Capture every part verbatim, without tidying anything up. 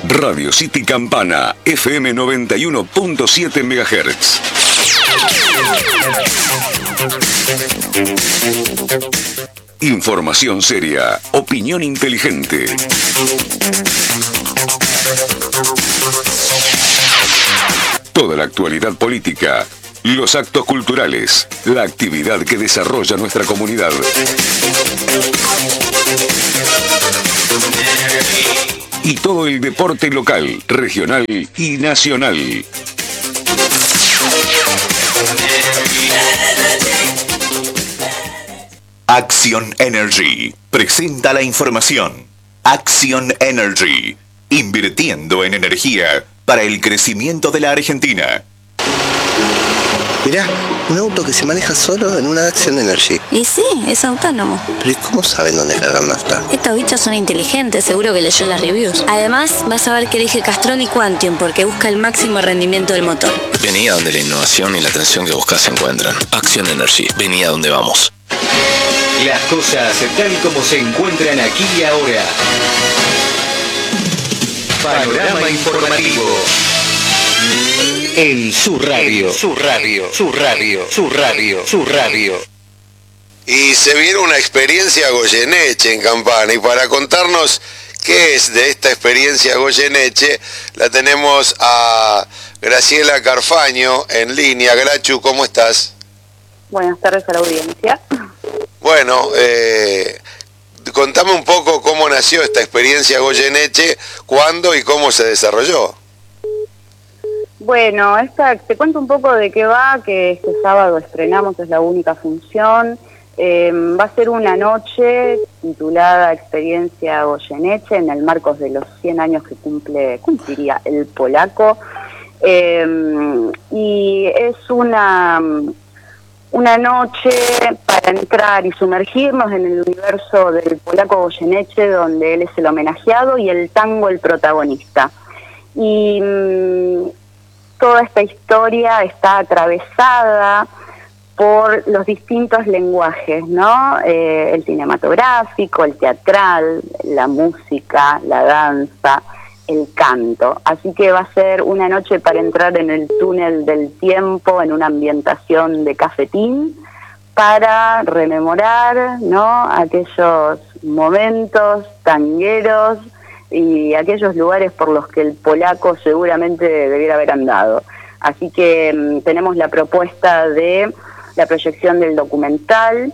Radio City Campana, F M noventa y uno punto siete megahertz. Información seria, opinión inteligente. Toda la actualidad política, los actos culturales, la actividad que desarrolla nuestra comunidad. Y todo el deporte local, regional y nacional. Action Energy presenta la información. Action Energy, invirtiendo en energía para el crecimiento de la Argentina. Mirá, un auto que se maneja solo en una Action Energy. Y sí, es autónomo. Pero ¿y cómo saben dónde cargar nafta? Estos bichos son inteligentes, seguro que leyó las reviews. Además, vas a ver que elige Castrol y Quantium porque busca el máximo rendimiento del motor. Vení a donde la innovación y la atención que buscas se encuentran. Action Energy, vení a donde vamos. Las cosas tal como se encuentran aquí y ahora. Panorama informativo. En su radio, su radio, su radio, su radio, su radio. Y se viene una experiencia Goyeneche en Campana, y para contarnos qué es de esta experiencia Goyeneche, la tenemos a Graciela Carfaño en línea. Grachu, ¿cómo estás? Buenas tardes a la audiencia. Bueno, eh, contame un poco cómo nació esta experiencia Goyeneche, cuándo y cómo se desarrolló. Bueno, esta, te cuento un poco de qué va, que este sábado estrenamos, es la única función. Eh, va a ser una noche titulada Experiencia Goyeneche en el marco de los cien años que cumple, cumpliría el polaco. Eh, y es una, una noche para entrar y sumergirnos en el universo del polaco Goyeneche, donde él es el homenajeado y el tango el protagonista. Y toda esta historia está atravesada por los distintos lenguajes, ¿no? Eh, el cinematográfico, el teatral, la música, la danza, el canto. Así que va a ser una noche para entrar en el túnel del tiempo, en una ambientación de cafetín, para rememorar, ¿no?, aquellos momentos tangueros y aquellos lugares por los que el polaco seguramente debiera haber andado. Así que um, tenemos la propuesta de la proyección del documental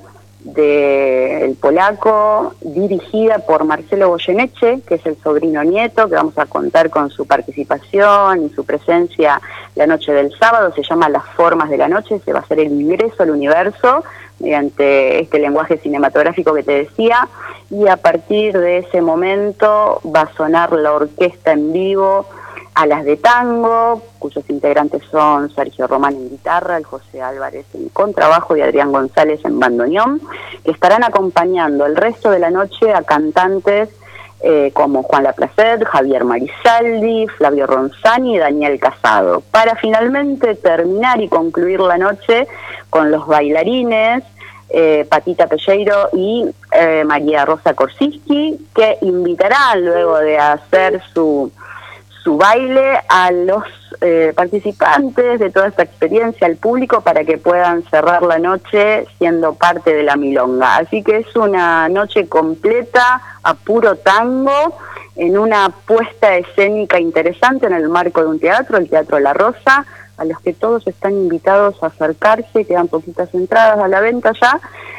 de El Polaco, dirigida por Marcelo Goyeneche, que es el sobrino nieto, que vamos a contar con su participación y su presencia la noche del sábado. Se llama Las Formas de la Noche, se va a hacer el ingreso al universo mediante este lenguaje cinematográfico que te decía, y a partir de ese momento va a sonar la orquesta en vivo a las de tango, cuyos integrantes son Sergio Román en guitarra, el José Álvarez en contrabajo y Adrián González en bandoneón, que estarán acompañando el resto de la noche a cantantes eh, como Juan Laplacet, Javier Marisaldi, Flavio Ronzani y Daniel Casado, para finalmente terminar y concluir la noche con los bailarines eh, Patita Pelleiro y eh, María Rosa Korsiski, que invitarán luego de hacer su su baile a los eh, participantes de toda esta experiencia, al público, para que puedan cerrar la noche siendo parte de la milonga. Así que es una noche completa a puro tango, en una puesta escénica interesante en el marco de un teatro, el Teatro La Rosa, a los que todos están invitados a acercarse. Quedan poquitas entradas a la venta ya,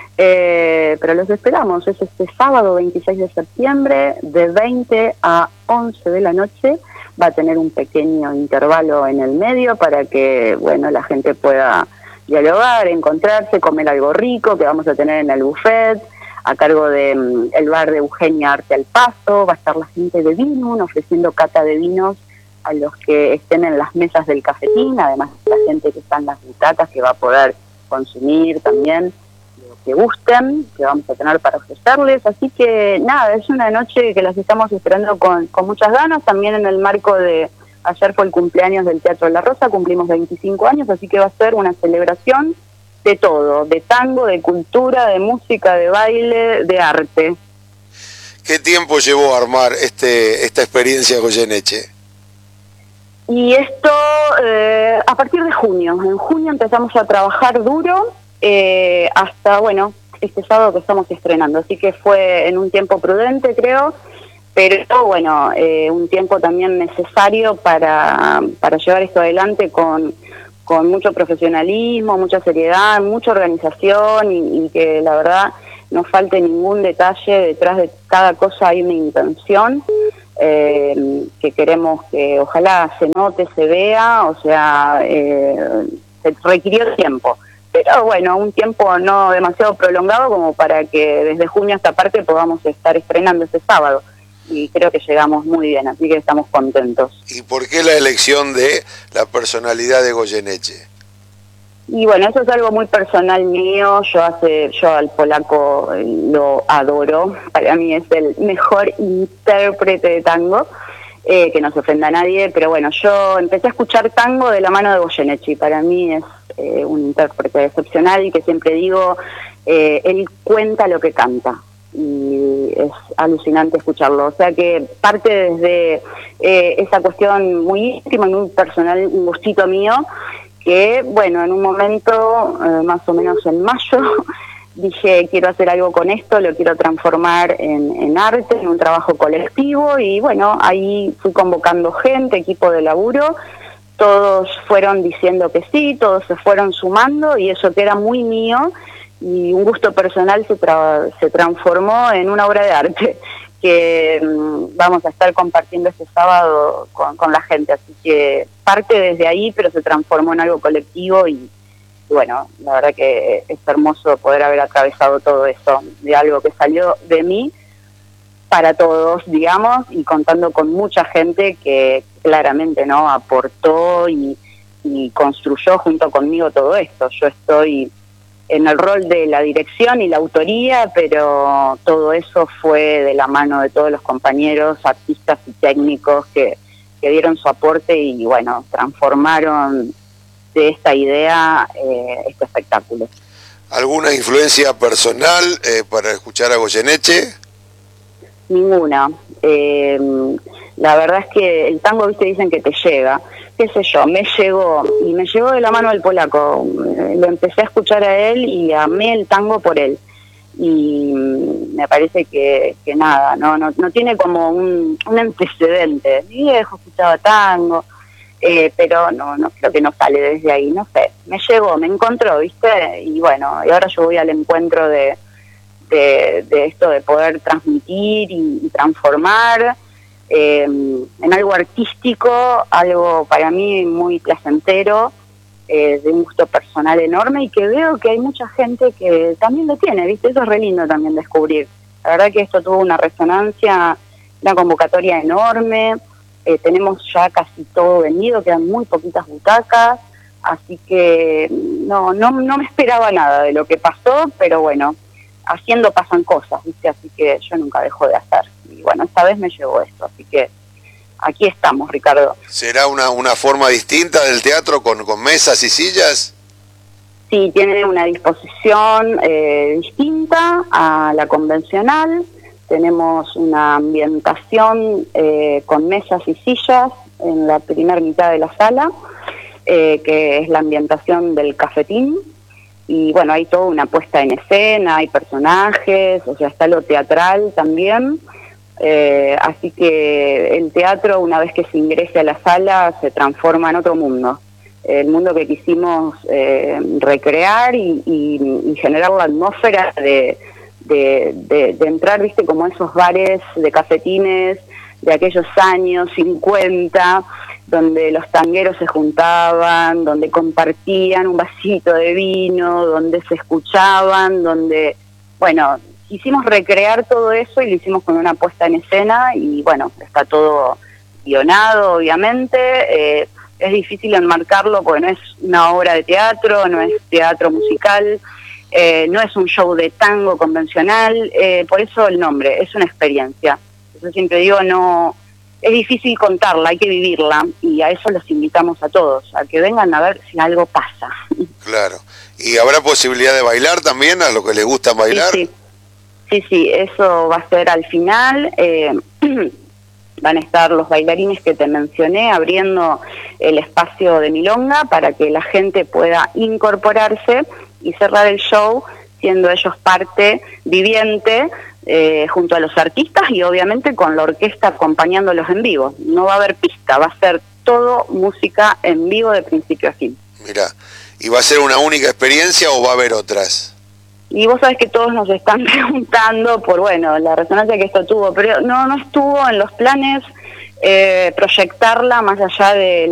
eh, pero los esperamos. Es este sábado veintiséis de septiembre de veinte a once de la noche. Va a tener un pequeño intervalo en el medio para que, bueno, la gente pueda dialogar, encontrarse, comer algo rico que vamos a tener en el buffet, a cargo de um, el bar de Eugenia Arte al Paso. Va a estar la gente de Vinum ofreciendo cata de vinos a los que estén en las mesas del cafetín, además la gente que está en las butacas, que va a poder consumir también lo que gusten, que vamos a tener para ofrecerles. Así que nada, es una noche que las estamos esperando con, con muchas ganas, también en el marco de, ayer fue el cumpleaños del Teatro La Rosa, cumplimos veinticinco años, así que va a ser una celebración de todo, de tango, de cultura, de música, de baile, de arte. ¿Qué tiempo llevó a armar este esta experiencia Goyeneche? Y esto eh, a partir de junio. En junio empezamos a trabajar duro eh, hasta, bueno, este sábado que estamos estrenando. Así que fue en un tiempo prudente, creo, pero bueno, eh, un tiempo también necesario para, para llevar esto adelante con, con mucho profesionalismo, mucha seriedad, mucha organización y, y que la verdad no falte ningún detalle. Detrás de cada cosa hay una intención. Eh, que queremos que ojalá se note, se vea, o sea, eh, se requirió tiempo, pero bueno, un tiempo no demasiado prolongado como para que desde junio hasta parte podamos estar estrenando este sábado, y creo que llegamos muy bien, así que estamos contentos. ¿Y por qué la elección de la personalidad de Goyeneche? Y bueno, eso es algo muy personal mío. Yo hace, yo al polaco lo adoro. Para mí es el mejor intérprete de tango, eh, que no se ofenda a nadie, pero bueno, yo empecé a escuchar tango de la mano de Goyeneche y para mí es eh, un intérprete excepcional y que siempre digo, eh, él cuenta lo que canta y es alucinante escucharlo. O sea que parte desde eh, esa cuestión muy íntima y muy personal, un gustito mío, que bueno, en un momento, eh, más o menos en mayo, dije, quiero hacer algo con esto, lo quiero transformar en, en arte, en un trabajo colectivo, y bueno, ahí fui convocando gente, equipo de laburo, todos fueron diciendo que sí, todos se fueron sumando, y eso que era muy mío, y un gusto personal se, tra se transformó en una obra de arte, que mmm, vamos a estar compartiendo este sábado con, con la gente, así que parte desde ahí, pero se transformó en algo colectivo y, y bueno, la verdad que es hermoso poder haber atravesado todo eso, de algo que salió de mí para todos, digamos, y contando con mucha gente que claramente no aportó y, y construyó junto conmigo todo esto. Yo estoy en el rol de la dirección y la autoría, pero todo eso fue de la mano de todos los compañeros, artistas y técnicos que, que dieron su aporte y bueno, transformaron de esta idea eh, este espectáculo. ¿Alguna influencia personal eh, para escuchar a Goyeneche? Ninguna. Eh, la verdad es que el tango, viste, dicen que te llega. Qué sé yo, me llegó, y me llegó de la mano del polaco. Lo empecé a escuchar a él y amé el tango por él. Y me parece que, que nada, no, no no tiene como un, un antecedente. Mi viejo escuchaba tango, eh, pero no, no creo que no sale desde ahí, no sé. Me llegó, me encontró, ¿viste? Y bueno, y ahora yo voy al encuentro de, de, de esto de poder transmitir y, y transformar. Eh, en algo artístico, algo para mí muy placentero, eh, de un gusto personal enorme y que veo que hay mucha gente que también lo tiene, ¿viste? Eso es re lindo también descubrir. La verdad que esto tuvo una resonancia, una convocatoria enorme, eh, tenemos ya casi todo vendido, quedan muy poquitas butacas, así que no, no, no me esperaba nada de lo que pasó, pero bueno, haciendo pasan cosas, ¿viste? Así que yo nunca dejo de hacer. Y bueno, esta vez me llegó esto, así que aquí estamos, Ricardo. ¿Será una, una forma distinta del teatro con, con mesas y sillas? Sí, tiene una disposición eh, distinta a la convencional. Tenemos una ambientación eh, con mesas y sillas en la primera mitad de la sala, eh, que es la ambientación del cafetín. Y bueno, hay toda una puesta en escena, hay personajes, o sea, está lo teatral también. Eh, así que el teatro, una vez que se ingrese a la sala, se transforma en otro mundo. El mundo que quisimos eh, recrear y, y, y generar la atmósfera de, de, de, de entrar, viste, como esos bares de cafetines de aquellos años cincuenta, donde los tangueros se juntaban, donde compartían un vasito de vino, donde se escuchaban, donde, bueno, quisimos recrear todo eso y lo hicimos con una puesta en escena y bueno, está todo guionado, obviamente. Eh, es difícil enmarcarlo porque no es una obra de teatro, no es teatro musical, eh, no es un show de tango convencional, eh, por eso el nombre, es una experiencia. Yo siempre digo, no, es difícil contarla, hay que vivirla y a eso los invitamos a todos, a que vengan a ver si algo pasa. Claro. ¿Y habrá posibilidad de bailar también a los que les gusta bailar? Sí, sí. Sí, sí, eso va a ser al final. Eh, van a estar los bailarines que te mencioné abriendo el espacio de milonga para que la gente pueda incorporarse y cerrar el show siendo ellos parte viviente eh, junto a los artistas y obviamente con la orquesta acompañándolos en vivo. No va a haber pista, va a ser todo música en vivo de principio a fin. Mira, ¿y va a ser una única experiencia o va a haber otras? Y vos sabés que todos nos están preguntando por, bueno, la resonancia que esto tuvo, pero no, no estuvo en los planes eh, proyectarla más allá de